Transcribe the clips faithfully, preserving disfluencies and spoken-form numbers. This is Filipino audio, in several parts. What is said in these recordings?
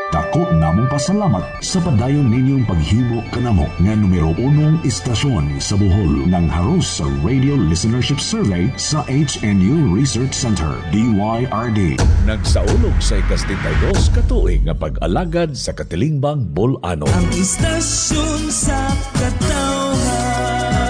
Dako namong pasalamat sa padayon ninyong paghimo kanamo nga numero unong istasyon sa Bohol ng haros sa Radio Listenership Survey sa H N U Research Center, D Y R D. Nagsaulog sa ikastintaydos katuig nga pag-alagad sa Katilingbang Bolano. Ang istasyon sa katawhan.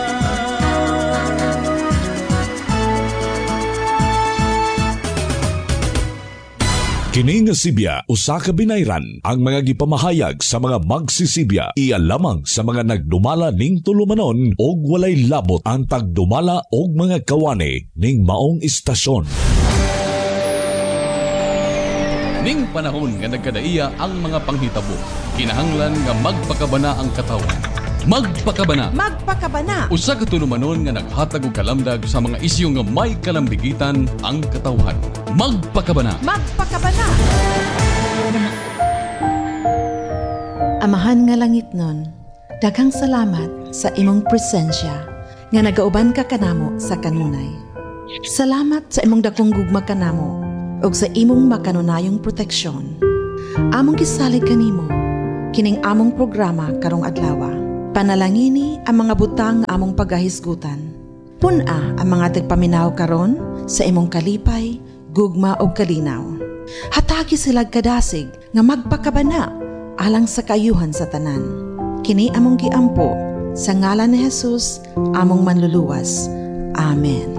Kini nga Sibya, usa ka binayran ang mga gipamahayag sa mga magsisibya. Iya lamang sa mga nagdumala ning tulumanon og walay labot ang tagdumala og mga kawani ning maong istasyon. Ning panahon nga nagkadaiya ang mga panghitabo, kinahanglan nga magpakabana ang katawan. Magpakabana. Magpakabana. Usa ka tulumanon nga naghatag og kalamdag sa mga isyu nga may kalambigitan ang katawhan. Magpakabana. Magpakabana. Amahan nga langit nun, daghang salamat sa imong presensya nga nagauban ka kanamo sa kanunay. Salamat sa imong dakong gugma kanamo ug sa imong makanunayong proteksyon. Among gisalig kanimo kining among programa karong adlaw. Panalangini ang mga butang among pagahisgutan. Puna ang mga tigpaminaw karon sa imong kalipay, gugma o kalinaw. Hatagi sila kadasig nga magpakabana alang sa kayuhan sa tanan. Kini among giampo sa ngalan ni Jesus, among manluluwas. Amen.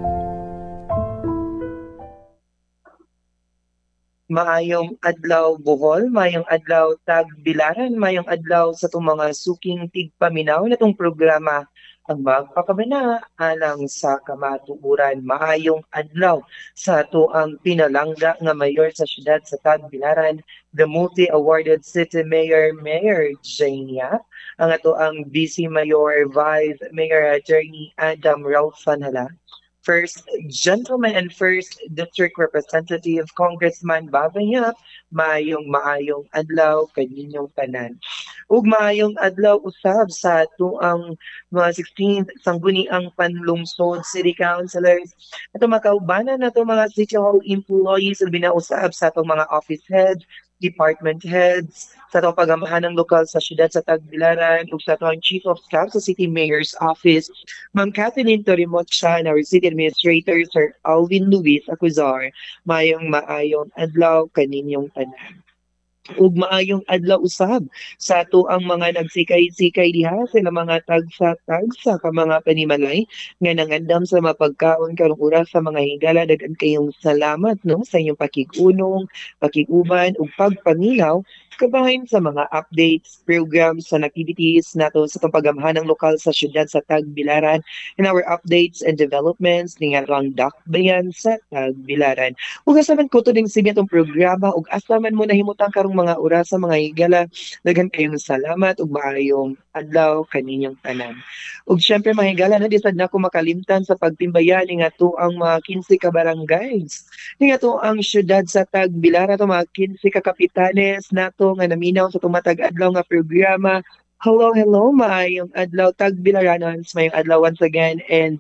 Maayong adlaw Bohol, maayong adlaw Tagbilaran, maayong adlaw sa itong mga suking tigpaminaw na itong programa ang magpakabana alang sa kamatuuran. Maayong adlaw sa ito ang pinalangga nga mayor sa siyudad sa Tagbilaran, the multi-awarded city mayor, Mayor Jania, ang ito ang Vice Mayor, Vice Mayor Attorney Adam Ralphanhala, First Gentleman and First District Representative Congressman Babaya, maayong maayong adlaw kaninyong tanan. Ug maayong adlaw usab sa ato ang mga sixteenth sangguniang panlungsod city councilors. Ato makaubanan nato mga city hall employees ug binausab sa atong mga office heads, department heads, sa itong pagamahan ng lokal sa siyudad sa Tagbilaran, ug sa itong Chief of Staff sa City Mayor's Office, Ma'am Kathleen Torimocha, and our City Administrator, Sir Alvin Luis Acuzar, mayong maayong adlaw kaninyong tanan. Ug maayong adlaw usab sa ato ang mga nagsikay-sikay diha sa mga tagsa-tagsa ka mga panimalay nga nangandam sa mapagkaon karong oras sa mga higala. Daghan kayong salamat no sa inyong pakig-unong, pakig-uban ug pagpamilaw kabahin sa mga updates, programs, and activities nato sa pagamahan ng lokal sa siyudad sa Tagbilaran and our updates and developments ni nga lang dakbayan sa Tagbilaran. Ug asaman ko to ding sige itong programa ug asaman mo nahimutang karong mga oras sa mga higala. Daghan kayong salamat ug maayong adlaw kaninyong tanan. Ug syempre mga higala na di sad nako makalimtan sa pagtimbayan ni nga to ang mga kinse ka barangays. Ni nga to ang siyudad sa Tagbilaran, to mga kinse ka kapitanes nato nga naminaw sa tumatag adlaw nga programa. Hello, hello, maayong adlaw Tagbilaranons, maayong adlaw once again, and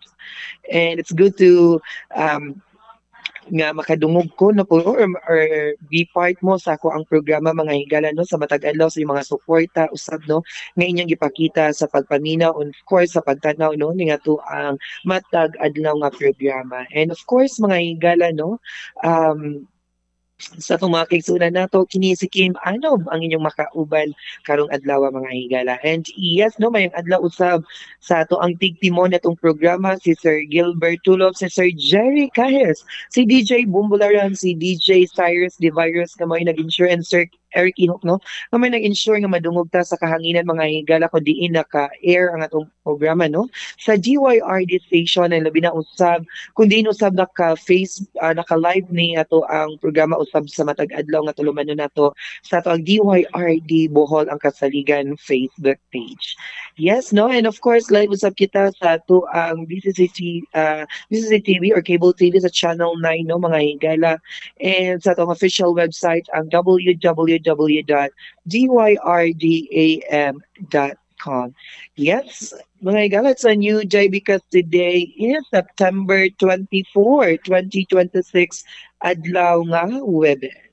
and it's good to um nga makadungog ko no po or, or be part mo sa ako ang programa mga higala no sa matag adlaw sa mga suporta usab no nga inyong gipakita sa pagpaminaw and of course sa pagtanaw no ni nga to ang matag adlaw nga programa. And of course mga higala no um sa itong mga kaigsunan nato, kini si Kim Anob ang inyong makauban karong adlaw mga higala. And yes, no, mayang adlaw usab sa ato ang tigtimon natong programa si Sir Gilbert Tulop, si Sir Jerry Cajes, si D J Bumbularan, si D J Cyrus De Virus na may nag-insure, and Sir Eric Inok, no? Na may nag-insure nga madungog ta sa kahanginan mga higala ko diin naka-air ang atong programa, no? Sa D Y R D station ay labi na usab, kundi usab naka-face, uh, naka-live ni ato ang programa usab sa matag adlaw nga tulumanon nato sa ato ang D Y R D Bohol ang Kasaligan Facebook page. Yes, no? And of course, live usab kita sa ato ang B C C T, uh, B C C T V or cable T V sa Channel nine, no, mga higala. And sa atong official website ang w w w dot d y r d a m dot com. Yes, mga higala, it's a new day because today is September twenty-fourth, twenty twenty-six, adlaw nga Huwebes.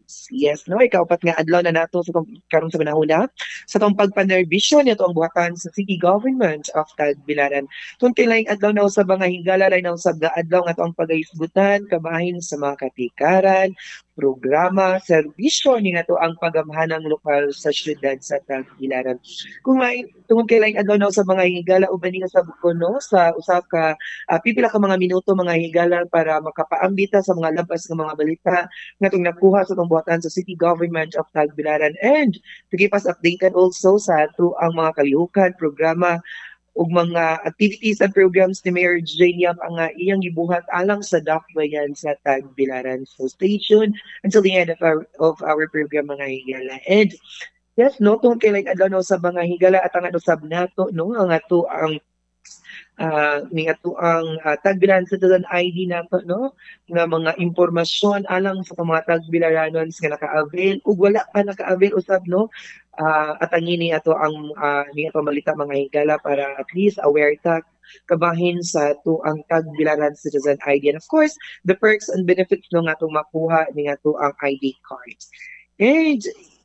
Yes, no, ikaw pat nga adlaw na nato sa tong- karon sa panahon sa tong pagpanerbisyon nito ang buhatan sa City Government of Tagbilaran. Kung tilaing adlaw na usab nga higala lay na usab nga adlaw nga to ang pagaisgutan kabahin sa mga katikaran, programa, serbisyo ni nga to ang pagamhanang lokal sa syudad sa Tagbilaran. Kung may tungod kay laing adlaw na usab mga higala uban ni nga sa no sa usa ka ah, pipila ka mga minuto mga higala para makapaambita sa mga labas nga mga balita nga itong nakuha sa itong buhatan sa City Government of Tagbilaran. And to keep us updated also sa ato ang mga kalihukan, programa, ug mga activities and programs ni Mayor Jane Yap ang uh, iyang gibuhat alang sa dakbayan sa Tagbilaran. So stay tuned until the end of our, of our program mga higala. And yes, no, tungkol kay like adlaw no, sa mga higala at ang usab nato no, ang ato ang uh, ning ato ang uh, Tagbilaran Citizen I D nato no nga mga impormasyon alang sa mga Tagbilaranons nga naka-avail ug wala pa naka-avail usab no uh, at ang ini ato ang uh, ni ato malita mga higala para at least aware ta kabahin sa to ang Tagbilaran Citizen I D and of course the perks and benefits no nga atong makuha ni ato ang I D cards. And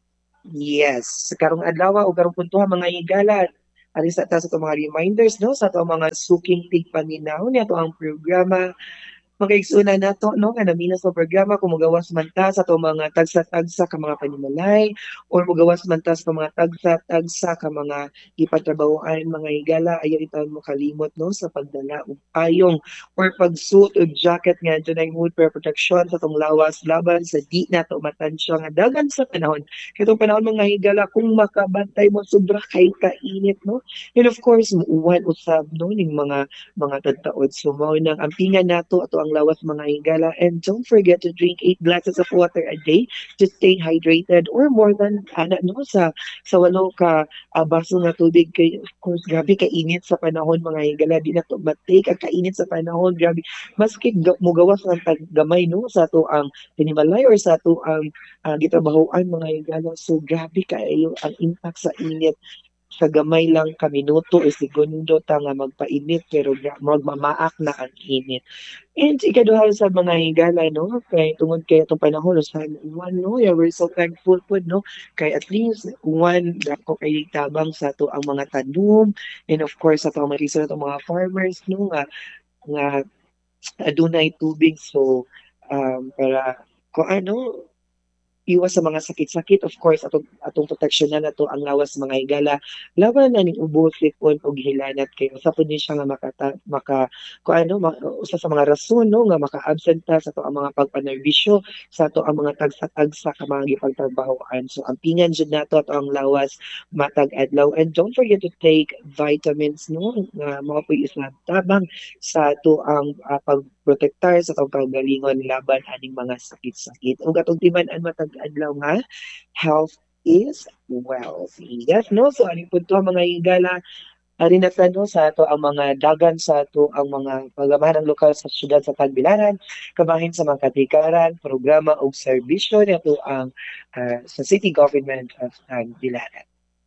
yes, karong adlaw o karong puntuhan mga higala ali sa ta sa itong mga reminders no sa itong mga suking tigpaminaw ni ato ang programa magaigsunan nato no nga namina sa programa kung magawas man ta sa itong mga tagsa-tagsa ka mga panimalay or magawas man ta sa mga tagsa-tagsa ka mga ipatrabahoan mga higala ayaw itaw mo kalimot no sa pagdala og payong or pagsuot og jacket nga dunay hood for protection sa itong lawas laban sa di nato matansya nga dagan sa panahon kitong panahon mga higala kung makabantay mo sobra kay kainit no and of course muuwan usab no ning mga mga tagtaod so mao nang ampingan nato ato ang lawas mga higala and don't forget to drink eight glasses of water a day to stay hydrated or more than ana no sa sa walo ka uh, baso nga tubig kay of course grabe ka init sa panahon mga higala di na to matake ang kainit sa panahon grabe maski ga, mugawas ng taggamay no sa to ang pinimalay or sa to ang uh, gitrabahoan mga higala so grabe kayo ang impact sa init sa gamay lang ka minuto o segundo ta nga magpainit pero magmamaak na ang init. And ikaduha sa mga higala no kay tungod kay atong panahon sa one no yeah, we're so thankful po no kay at least one dako kay tabang sa to ang mga tanom and of course sa to mga resource atong mga farmers no nga nga adunay tubig so um, para kung ano iwas sa mga sakit-sakit of course atong atong proteksyonan nato ang lawas mga higala laban na ning ubos sipon ug hilanat kay usa pud ni siya nga makata maka kung ano ma, usa sa mga rason no nga maka-absent ta sa to ang mga pagpanerbisyo sa to ang mga tagsa-tagsa ka mga gipagtrabahoan so ang pingan jud nato ato ang lawas matag adlaw and don't forget to take vitamins no nga mao puy isa tabang sa to ang uh, pagprotektar sa tong kagalingon laban aning mga sakit-sakit ug atong timan-an matag adlaw nga health is wealth. Yes, no? So, aning punto mga higala, ari na no, sa ato ang mga dagan sa ato ang mga pagamahan ng lokal sa syudad sa Tagbilaran, kabahin sa mga katikaran, programa o serbisyo nito ang uh, sa City Government of Tagbilaran.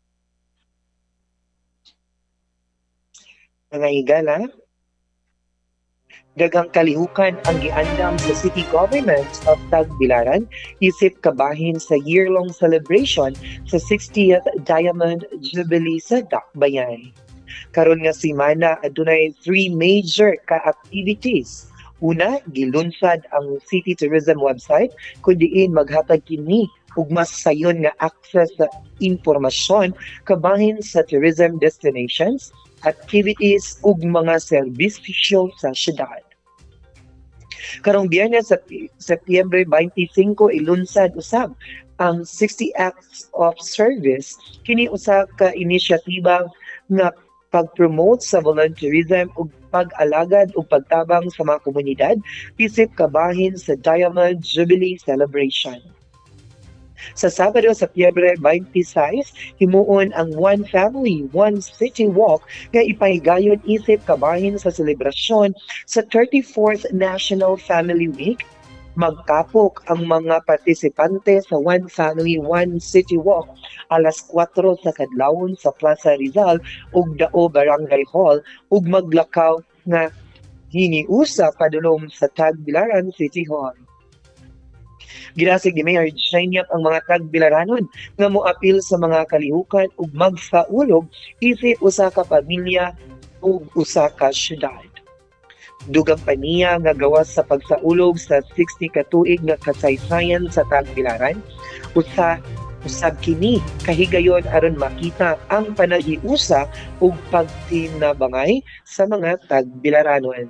Mga higala, daghang kalihukan ang giandam sa City Government of Tagbilaran isip kabahin sa year-long celebration sa sixtieth Diamond Jubilee sa Dakbayan. Karon nga semana adunay three major ka-activities. Una, gilunsad ang City Tourism website kun diin maghatag kini ug mas sayon nga access sa impormasyon kabahin sa tourism destinations, activities ug mga serbisyo sa syudad. Karong Biyernes sa Setyembre twenty-five ilunsad usab ang sixty Acts of Service kini usa ka inisyatiba nga pag-promote sa volunteerism ug pag-alagad ug pagtabang sa mga komunidad isip kabahin sa Diamond Jubilee Celebration. Sa Sabado, Setyembre twenty-six, himuon ang One Family, One City Walk nga ipahigayon isip kabahin sa selebrasyon sa thirty-fourth National Family Week. Magkapok ang mga partisipante sa One Family, One City Walk alas kwatro sa kadlawon sa Plaza Rizal ug Dao Barangay Hall ug maglakaw nga hiniusa padulong sa Tagbilaran City Hall. Girasig ni Mayor Jane Yap ang mga tagbilaranon nga moapil sa mga kalihukan ug magsaulog isip usa ka pamilya ug usa ka syudad. Dugang pa niya nga gawas sa pagsaulog sa sixty ka tuig nga kasaysayan sa Tagbilaran, usa usab kini kahigayon aron makita ang panahiusa ug pagtinabangay sa mga Tagbilaranon.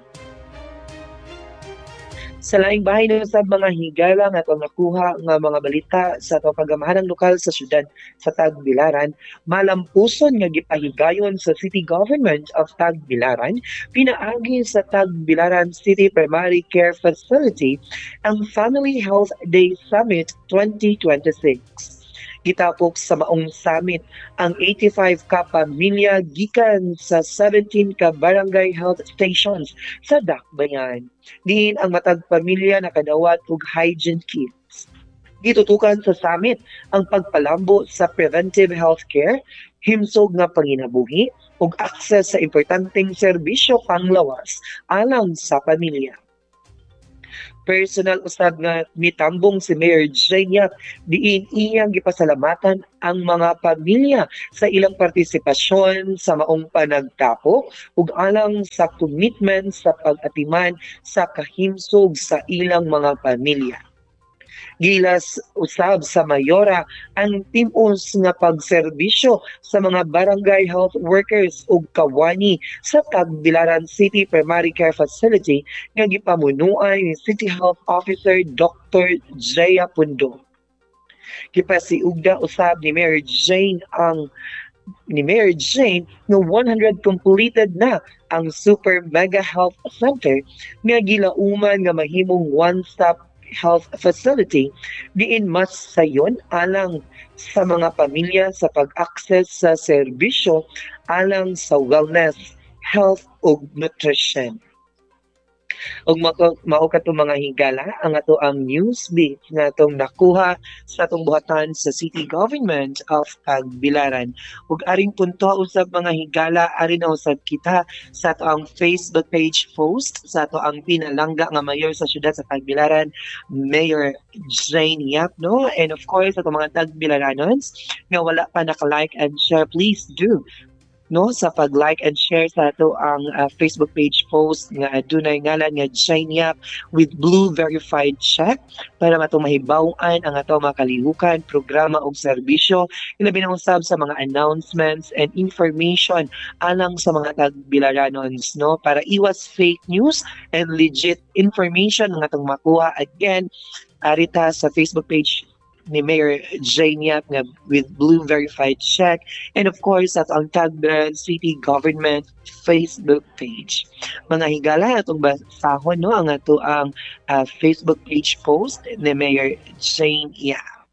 Sa laing bahay na sa mga higala nga itong nakuha nga mga balita sa itong kagamahanang lokal sa syudad sa Tagbilaran, malampuson nga gipahigayon sa City Government of Tagbilaran, pinaagi sa Tagbilaran City Primary Care Facility ang Family Health Day Summit twenty twenty-six. Gitapok sa maong summit ang eighty-five ka pamilya gikan sa seventeen ka barangay health stations sa Dakbayan. Diin ang matag pamilya nakadawat og hygiene kits. Gitutukan sa summit ang pagpalambo sa preventive healthcare, himsog nga panginabuhi ug access sa importanteng serbisyo panglawas alang sa pamilya. Personal usab nga mitambong si Mayor Jane Yap, diin iyang gipasalamatan ang mga pamilya sa ilang partisipasyon sa maong panagtapo ug alang sa commitment sa pag-atiman sa kahimsog sa ilang mga pamilya. Gilas usab sa mayora ang timos nga pagserbisyo sa mga barangay health workers ug kawani sa Tagbilaran City Primary Care Facility nga gipamunuan ni City Health Officer Doctor Jaya Pundo. Gipasiugda usab ni Mayor Jane ang ni Mayor Jane nga one hundred completed na ang Super Mega Health Center nga gilauman nga mahimong one-stop health facility diin mas sayon alang sa mga pamilya sa pag-access sa serbisyo alang sa wellness, health ug nutrition. Ug mao kato mga higala ang ato ang news beat nga atong nakuha sa atong buhatan sa City Government of Tagbilaran. Ug aring punto usab mga higala ari na usab kita sa ato ang Facebook page post sa ato ang pinalangga nga mayor sa syudad sa Tagbilaran, Mayor Jane Yap, no? And of course ato mga Tagbilaranons nga wala pa naka-like and share, please do, no, sa pag-like and share sa ato ang uh, Facebook page post nga adunay ngalan nga Jane Yap with blue verified check para mato mahibaw-an ang ato mga kalihukan, programa ug serbisyo, ilabi na usab sa mga announcements and information alang sa mga Tagbilaranons, no, para iwas fake news and legit information nga atong makuha. Again, arita sa Facebook page ni Mayor Jane Yap nga with blue verified check, and of course at ang Tagbilaran City Government Facebook page. Mga higala atong basahon, no, ang ato ang uh, Facebook page post ni Mayor Jane Yap.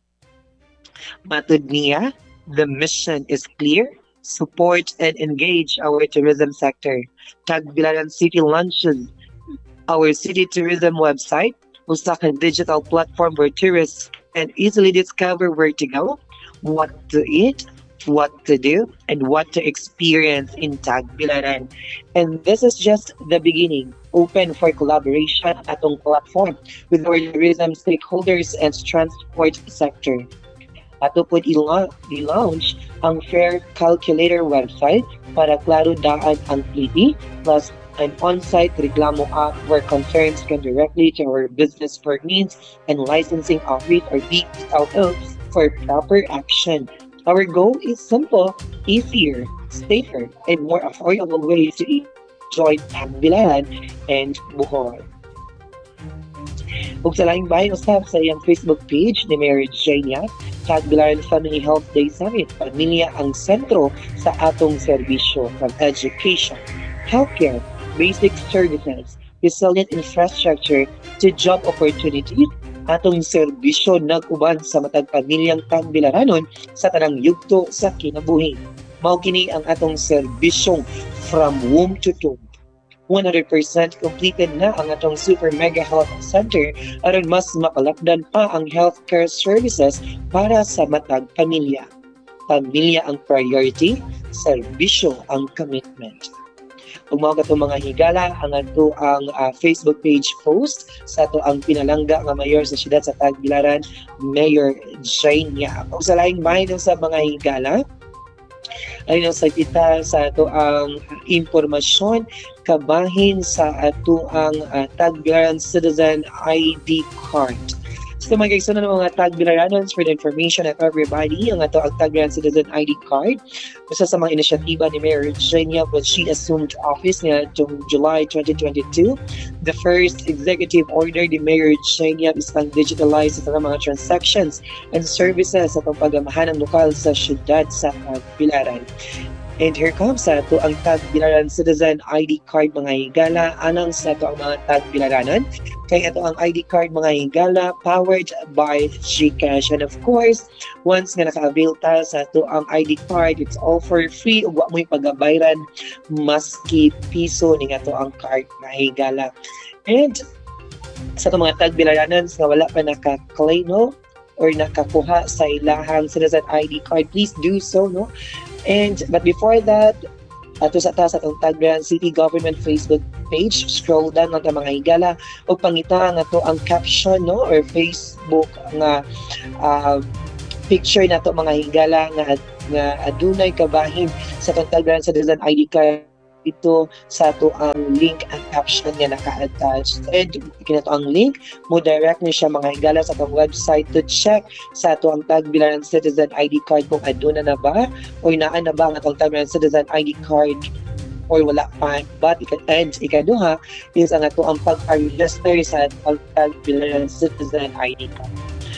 Matud niya, the mission is clear: support and engage our tourism sector. Tagbilaran City launches our city tourism website, usa ka digital platform where tourists and easily discover where to go, what to eat, what to do, and what to experience in Tagbilaran. And this is just the beginning. Open for collaboration atong platform with our tourism stakeholders and transport sector. Ato po i-launch ang Fare Calculator website para klaro daan ang pliti, plus an on-site reklamo app where concerns can directly to our business permits and licensing office or be out of for proper action. Our goal is simple, easier, safer, and more affordable ways to enjoy Tagbilaran and Bohol. Ug sa laing bahay usab sa iyang Facebook page ni Mayor Jane Yap, Tagbilaran Family Health Day Summit, pamilya ang sentro sa atong serbisyo, from education, healthcare, basic services, resilient infrastructure to job opportunities. Atong serbisyo nag-uban sa matag pamilyang Tagbilaranon sa tanang yugto sa kinabuhi. Mao kini ang atong serbisyong from womb to tomb. one hundred percent completed na ang atong Super Mega Health Center aron mas mapalapdan pa ang healthcare services para sa matag pamilya. Pamilya ang priority, serbisyo ang commitment. Kung mga katong mga higala, ang ato ang uh, Facebook page post sa ato ang pinalangga nga mayor sa siyudad sa Tagbilaran, Mayor Jane Yap. Kung sa laing bahay sa mga higala, ay sa kita sa ato ang impormasyon kabahin sa ato ang uh, Tagbilaran Citizen I D card. So mga kaiso na ng mga Tagbilaranons for the information of everybody, ang ato ang Tagbilaran Citizen I D card, isa sa mga inisyatiba ni Mayor Eugenia when she assumed office niya noong July twenty twenty-two. The first executive order ni Mayor Eugenia is pang digitalize sa mga transactions and services sa pagpagamahan ng lokal sa syudad sa Tagbilaran. And here comes sa ito ang Tagbilaran Citizen I D card mga higala, anang sa ito ang mga Tagbilaranon. Kaya ito ang I D card mga higala powered by GCash. And of course, once nga naka-avail ta sa ito ang I D card, it's all for free. Ug wa mo'y pagabayran maski piso ni nga ito ang card mga higala. And sa ito mga Tagbilaranons nga wala pa naka-claim no? Or nakakuha sa ilahang Citizen I D card, please do so, no? And but before that, ato sa taas atong Tagbilaran City Government Facebook page, scroll down ng mga higala o pangita nga to ang caption no or Facebook nga uh, picture nato mga higala nga nga adunay kabahin sa atong Tagbilaran Citizen I D card ito sa ato ang link and caption nga naka-attach. And kinato ang link mo direct ni siya mga higala sa atong website to check sa ato ang Tagbilaran Citizen I D card kung aduna na ba o naan na ba ang atong Tagbilaran Citizen I D card or wala pa. But and ikaduha is ang ato ang pag-register sa atong Tagbilaran Citizen I D card.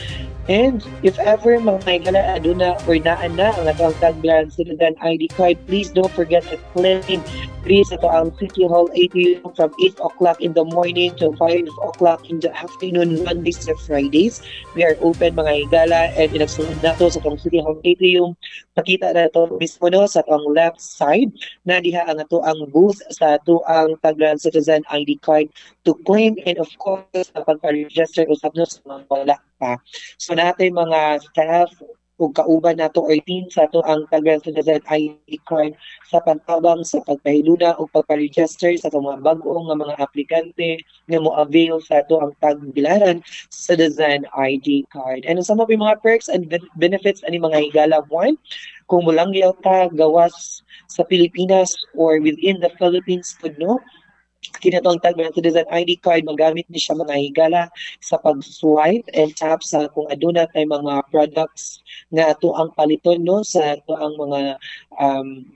And if ever mga higala aduna or naan na ang atong Tagbilaran Citizen I D card, please don't forget to claim please ito ang City Hall atrium from eight o'clock in the morning to five o'clock in the afternoon, Mondays to Fridays. We are open mga higala and inagsunod na to sa itong City Hall atrium. Pakita na ito mismo no, sa itong left side na diha ang ito ang booth sa ito ang Tagbilaran Citizen I D card to claim and of course sa pagka-register usap no sa mga wala pa. So natin mga staff kung kauban nato or team sa ito ang Tagbilaran Citizen I D card sa pantabang sa pagpahiluna o pagpa-register sa itong mga bagong nga mga aplikante nga mo-avail sa ito ang Tagbilaran Citizen I D card. And some of yung mga perks and benefits ani mga higala, one, kung mulangyaw ta gawas sa Pilipinas or within the Philippines to no, kinatong Tagbilaran Citizen I D card, magamit ni siya mga higala sa pag-swipe and tap sa kung aduna tay mga products nga ato ang paliton no sa ato ang mga um,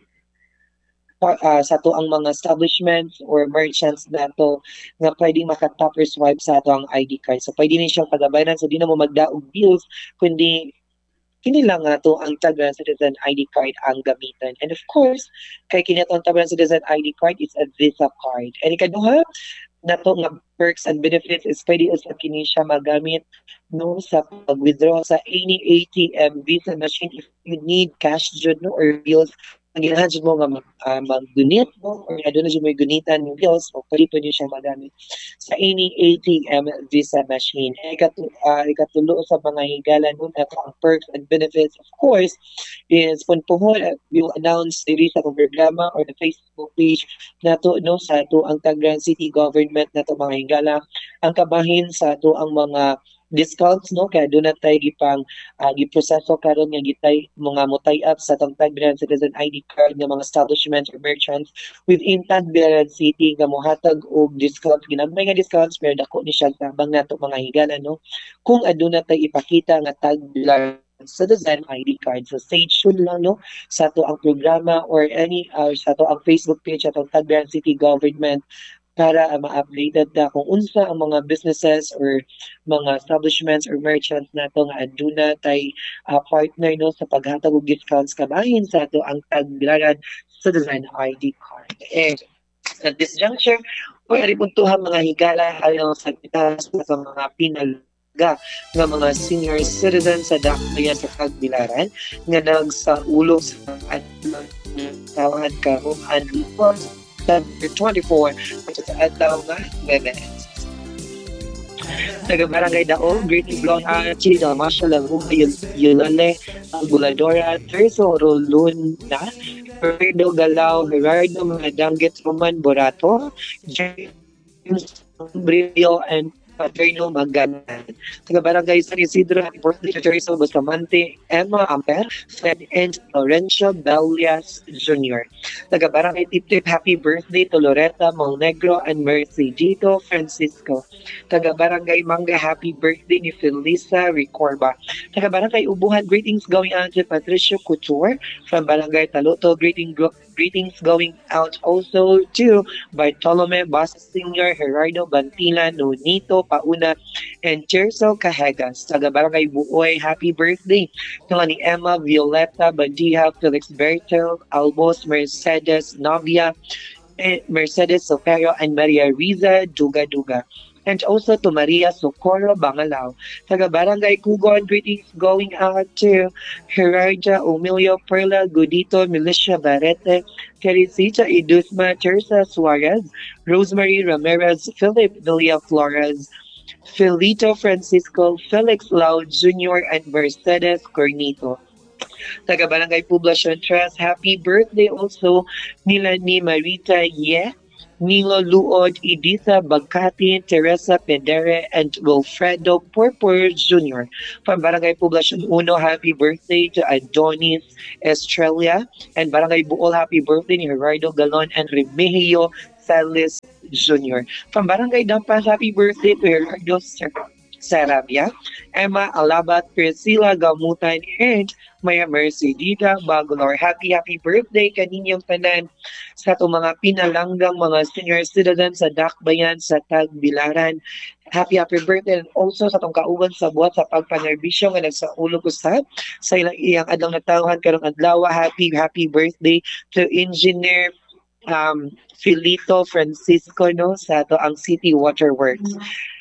uh, sa ato ang mga establishments or merchants nato nga pwedeng makatap or swipe sa ato ang I D card. So pwede ni siyang pagabayaran, so di na mo magdaog bills kundi kini lang nga to ang Tagbilaran Citizen I D card ang gamitan. And of course, kay kini atong Tagbilaran Citizen I D card is a Visa card. And ikaduha, nato nga perks and benefits is pwede sa kini siya magamit no sa pag-withdraw sa any A T M Visa machine if you need cash jud no or bills. Ang ginahan mo nga uh, mag-donate mo or aduna jud may gunitan ng bills o pwede pwede siya magamit sa any A T M Visa machine. Ikatulo, uh, ikatulo sa mga higala nun at ang perks and benefits of course is punpuhon uh, we will announce diri sa programa or the Facebook page nato no sa ato ang Tagbilaran City Government nato mga higala ang kabahin sa ato ang mga discounts no kaya doon na tayo gipang uh, giproseso karon nga gitay mga mutay up sa tong Tagbilaran Citizen I D card nga mga establishments or merchants within Tagbilaran City nga mohatag og discount ginagmay nga discounts pero dako ni siya tabang nato mga higala no kung aduna tayo ipakita nga Tagbilaran Citizen I D card. So stay tuned lang no sa to ang programa or any uh, sa to ang Facebook page sa tong Tagbilaran City Government para uh, ma-updated na kung unsa ang mga businesses or mga establishments or merchants nato nga aduna tay uh, partner no sa paghatag og discounts kabahin sa ato ang Tagbilaran Citizen I D card. And at this juncture, pwede puntuhan mga higala ayon sa pitas sa mga pinalga nga mga senior citizens sa Dakbayan sa Tagbilaran nga nagsaulong sa adlaw tawad karon September twenty-fourth at sa adlaw nga Webes. Taga Barangay Daog, greeting blown out, Chili Dalmasya, Laguga, Yulale, Albuladora, Terso, Roluna, Gerardo Galao, Gerardo Madanggit, Roman Borato, James Brillo, and Paterno Magalan. Taga Barangay San Isidro, happy birthday to Teresa Bustamante, Emma Amper, Fred and Laurencio Bellias Junior Taga Barangay Tip-Tip, happy birthday to Loretta Monegro and Mercy Gito Francisco. Taga Barangay Manga, happy birthday ni Felisa Ricorba. Taga Barangay Ubuhan, greetings going out to Patricio Couture from Barangay Taluto, greeting greetings going out also to Bartolome Basa Senior, Gerardo Bantila, Nonito Pauna, and Cherso Cahegas. Taga Barangay Buoy, happy birthday to ni Emma Violeta Bandiha, Felix Bertel, Albos Mercedes Novia, Mercedes Soperio, and Maria Riza Duga Duga. And also to Maria Socorro Bangalao. Taga Barangay Kugon, greetings going out to Gerarda Emilio Perla Godito, Milicia Barrete, Teresita Idusma, Teresa Suarez, Rosemary Ramirez, Philip Villa Flores, Felito Francisco, Felix Lau Junior, and Mercedes Cornito. Taga Barangay Poblacion Trust, happy birthday also nila ni Marita Ye, Nilo Luod, Editha Bagkati, Teresa Pedere, and Wilfredo Purpur Junior From Barangay Poblacion Uno, happy birthday to Adonis Estrella, and Barangay Buol, happy birthday ni Gerardo Galon and Remigio Salis Junior From Barangay Dampas, happy birthday to Gerardo Sarabia, Emma Alabat, Priscilla Gamutan, and Maya Mercy Dita Bagolor. Happy, happy birthday kaninyong tanan sa itong mga pinalanggang mga senior citizens sa Dakbayan sa Tagbilaran. Happy, happy birthday, and also sa itong kauban sa buhat sa pagpanerbisyo nga nagsaulog usab sa ilang iyang adlang natawhan karong adlaw. Happy, happy birthday to Engineer um, Filito Francisco, no, sa ito ang City Waterworks.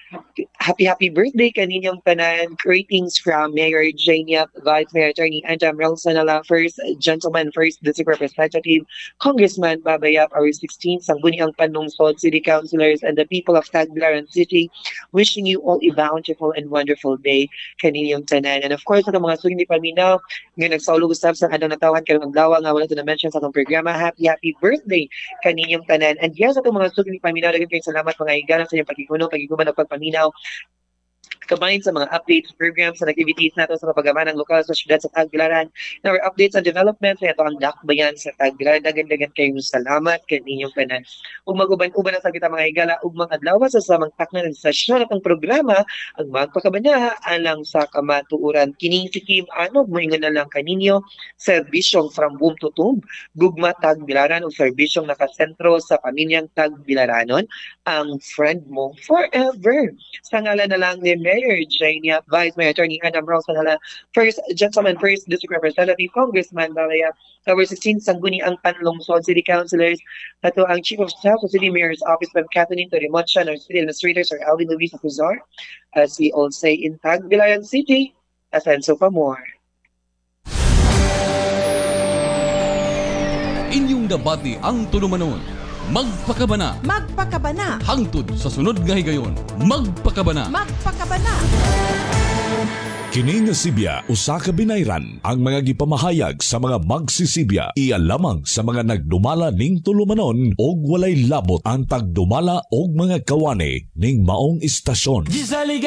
Happy, happy birthday kaninyong tanan. Greetings from Mayor Jania, Vice Mayor Attorney Anjam Relsanala, First Gentleman, First District Representative, Congressman Babayap, our sixteenth, Sangguniang Panungsod, City Councilors, and the people of Tagbilaran City, wishing you all a bountiful and wonderful day kaninyong tanan. And of course, sa mga suging di paminaw, nga nagsaulog usab sa adang natawan karong adlaw nga wala to na mention sa atong programa. Happy, happy birthday kaninyong tanan. And yes, sa itong mga suging di paminaw, daghang kayong salamat mga igana sa inyong pagikuno, pagiguman at pagpaminaw. Combined sa mga updates, programs, and activities nato sa kapagaman ng lokal sa syudad sa Tagbilaran. Now, our updates and developments na ito ang Dakbayan sa Tagbilaran. Dagan-dagan kayong salamat kaninyong tanan. Ug maguban-uban na sa kita mga higala ug mga adlaw sa samang takna ng sesyon at ang programa ang magpakabana alang sa kamatuoran. Kining si Kim Anog moingon na lang kaninyo serbisyong from womb to tomb, gugma Tagbilaran o serbisyong nakasentro sa pamilyang Tagbilaranon, ang friend mo forever. Sa ngalan na lang ni Mayor Jania, Vice Mayor Attorney Adam Rosanala, First Gentleman, First District Representative, Congressman Balaya, Tower sixteen, Sangguni ang Panlungsod City Councilors, ato ang Chief of Staff of City Mayor's Office, Ma'am Kathleen Torimocha, and our City Administrators, our Alvin Luis Acuzar, as we all say in Tagbilaran City, Asenso pa more. Inyong debate ang tulumanon. Magpakabana. Magpakabana. Hangtod sa sunod nga higayon. Magpakabana. Magpakabana. Kini nga Sibya usa ka binayran ang mga gipamahayag sa mga magsisibya iya lamang sa mga nagdumala ning tulumanon og walay labot ang pagdumala og mga kawani ning maong istasyon.